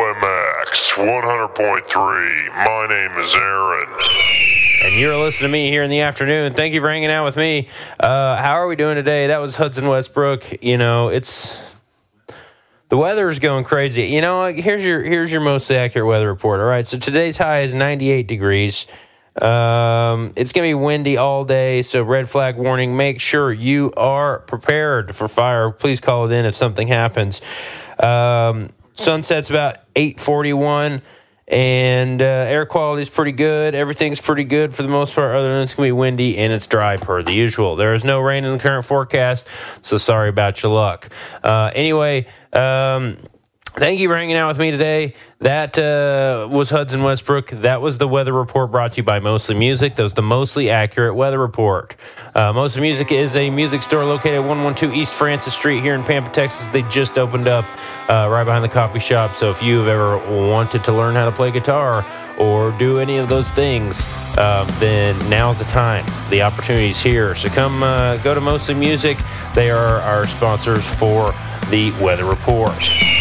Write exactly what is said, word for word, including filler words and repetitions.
M X one hundred point three. My name is Aaron. And you're listening to me here in the afternoon. Thank you for hanging out with me. Uh, how are we doing today? That was Hudson Westbrook. You know, it's the weather's going crazy. You know, here's your here's your most accurate weather report. All right, so today's high is ninety-eight degrees. Um, it's going to be windy all day, so red flag warning. Make sure you are prepared for fire. Please call it in if something happens. Um, sunset's about eight forty-one. And uh, air quality is pretty good. Everything's pretty good for the most part, other than it's going to be windy and it's dry per the usual. There is no rain in the current forecast, so sorry about your luck. Uh, anyway, um, thank you for hanging out with me today. That uh, was Hudson Westbrook. That was the weather report brought to you by Mostly Music. That was the mostly accurate weather report. Uh, Mostly Music is a music store located at one twelve East Francis Street here in Pampa, Texas. They just opened up uh, right behind the coffee shop. So if you've ever wanted to learn how to play guitar or do any of those things, um, then now's the time. The opportunity's here. So come uh, go to Mostly Music. They are our sponsors for the weather report.